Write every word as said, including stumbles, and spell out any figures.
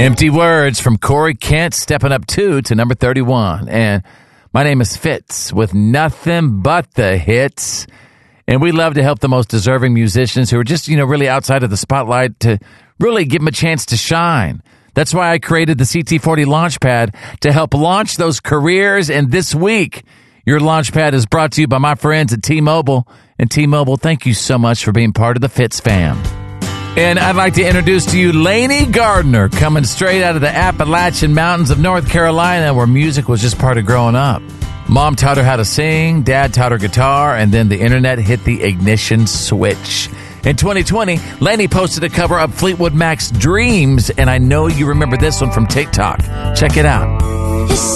Empty Words from Corey Kent, stepping up two to number thirty-one. And my name is Fitz with nothing but the hits. And we love to help the most deserving musicians who are just, you know, really outside of the spotlight to really give them a chance to shine. That's why I created the C T forty Launchpad to help launch those careers. And this week, your Launchpad is brought to you by my friends at T-Mobile. And T-Mobile, thank you so much for being part of the Fitz fam. And I'd like to introduce to you Lainey Gardner, coming straight out of the Appalachian Mountains of North Carolina, where music was just part of growing up. Mom taught her how to sing, Dad taught her guitar, and then the internet hit the ignition switch. In twenty twenty, Lainey posted a cover of Fleetwood Mac's Dreams, and I know you remember this one from TikTok. Check it out.